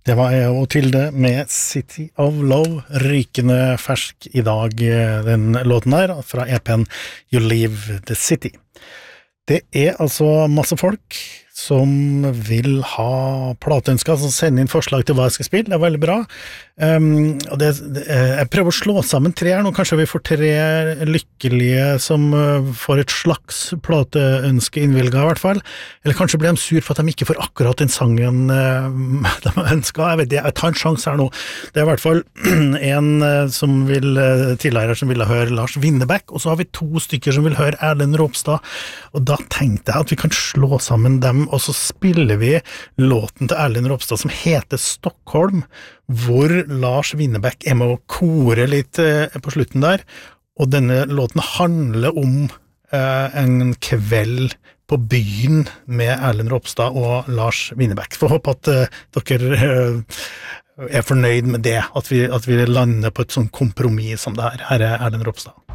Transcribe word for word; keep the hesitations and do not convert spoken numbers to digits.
Det var jeg og Tilde med City of Love, rykende fersk I dag, den låten der, fra E P'en You Leave the City. Det er altså masse folk som vil ha plateønsker, som sender inn forslag til hva jeg skal spille. Det er veldig bra. Um, og det, det, jeg prøver å slå sammen tre her nå. Kanskje vi får tre lykkelige som uh, får et slags plateønske innvilget I hvert fall. Eller kanskje blir de sur for at de ikke får akkurat den sangen uh, de ønsker. Jeg vet, jeg tar en sjans her nå. Det er I hvert fall en uh, som vil uh, tidligere som ville høre Lars Winnerbäck, og så har vi to stykker som vil høre Erlend Ropstad. Og da tenkte jeg at vi kan slå sammen dem, og så spiller vi låten til Erlend Ropstad som heter Stockholm, hvor Lars Winnerbäck er med å kore litt eh, på slutten der, og denne låten handler om eh, en kveld på byen med Erlend Ropstad og Lars Winnerbäck. For håpe at eh, dere eh, er fornøyd med det, at vi, at vi lander på et sånn kompromiss som det her. Her er Erlend Ropstad.